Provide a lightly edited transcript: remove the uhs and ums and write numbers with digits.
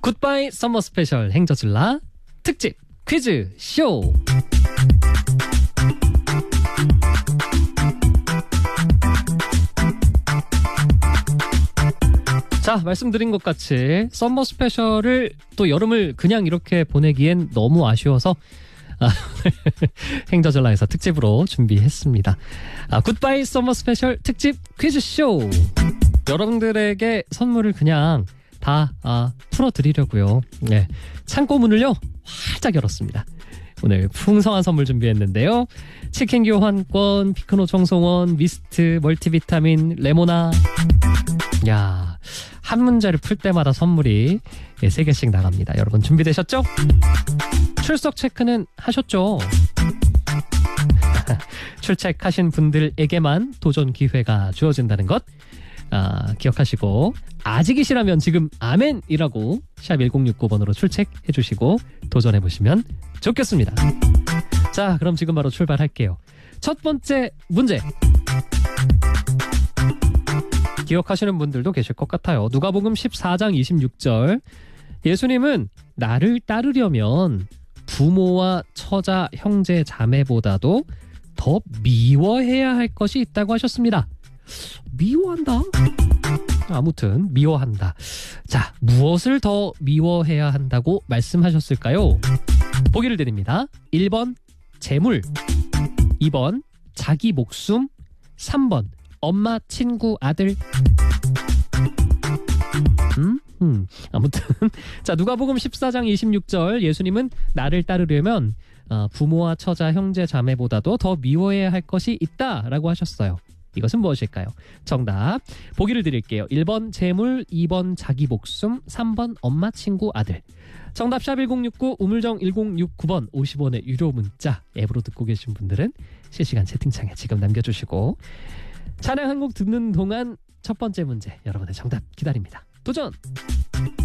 굿바이 썸머 스페셜 행저질라 특집 퀴즈 쇼. 자, 말씀드린 것 같이 썸머 스페셜을 또 여름을 그냥 이렇게 보내기엔 너무 아쉬워서 행저질라에서 특집으로 준비했습니다. 굿바이 썸머 스페셜 특집 퀴즈쇼. 여러분들에게 선물을 그냥 다 풀어드리려고요. 네, 창고 문을요 활짝 열었습니다. 오늘 풍성한 선물 준비했는데요. 치킨 교환권, 피크노 청소원, 미스트, 멀티비타민, 레모나. 야, 한 문제를 풀 때마다 선물이 3개씩 나갑니다. 여러분 준비되셨죠? 출석 체크는 하셨죠? 출첵하신 분들에게만 도전 기회가 주어진다는 것 기억하시고, 아직이시라면 지금 아멘이라고 샵 1069번으로 출첵해 주시고 도전해 보시면 좋겠습니다. 자, 그럼 지금 바로 출발할게요. 첫 번째 문제, 기억하시는 분들도 계실 것 같아요. 누가복음 14장 26절, 예수님은 나를 따르려면 부모와 처자, 형제, 자매보다도 더 미워해야 할 것이 있다고 하셨습니다. 미워한다? 아무튼 미워한다. 자, 무엇을 더 미워해야 한다고 말씀하셨을까요? 보기를 드립니다. 1번 재물, 2번 자기 목숨, 3번 엄마, 친구, 아들. 아무튼 자, 누가복음 14장 26절, 예수님은 나를 따르려면 부모와 처자, 형제, 자매보다도 더 미워해야 할 것이 있다라고 하셨어요. 이것은 무엇일까요? 정답 보기를 드릴게요. 1번 재물, 2번 자기 목숨, 3번 엄마, 친구, 아들. 정답 샵 1069, 우물정 1069번, 50원의 유료 문자. 앱으로 듣고 계신 분들은 실시간 채팅창에 지금 남겨주시고, 찬양 한 곡 듣는 동안 첫 번째 문제 여러분의 정답 기다립니다. 도전!